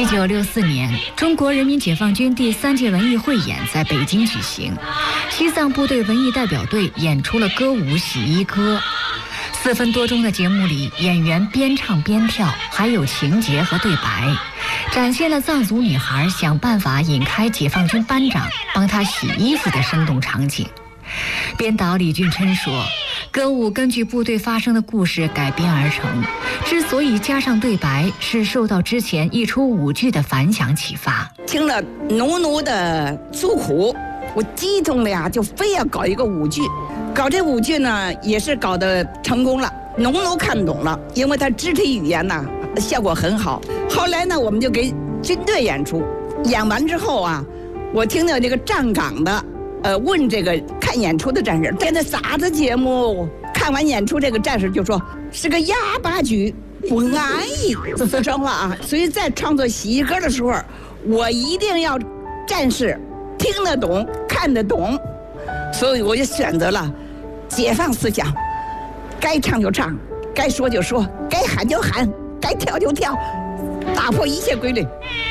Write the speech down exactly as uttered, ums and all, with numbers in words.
九六四年，中国人民解放军第三届文艺汇演在北京举行，西藏部队文艺代表队演出了歌舞《洗衣歌》。四分多钟的节目里，演员边唱边跳，还有情节和对白，展现了藏族女孩想办法引开解放军班长帮她洗衣服的生动场景。编导李俊琛说，歌舞根据部队发生的故事改编而成，之所以加上对白，是受到之前一出舞剧的反响启发。 听了浓浓的诉苦，我激动的呀，就非要搞一个舞剧。搞这舞剧呢，也是搞得成功了，农农看懂了，因为他肢体语言呢效果很好。后来呢，我们就给军队演出，演完之后啊，我听到这个站岗的，呃，问这个看演出的战士，这那啥子节目？看完演出，这个战士就说是个哑巴剧，不安逸，四川话啊。所以在创作洗衣歌的时候，我一定要战士听得懂、看得懂。所以我就选择了解放思想，该唱就唱，该说就说，该喊就喊，该跳就跳，打破一切规律。